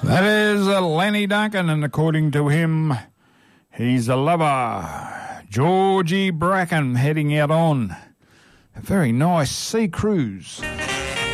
That is Lenny Duncan, and according to him, he's a lover. Georgie Bracken heading out on a very nice sea cruise.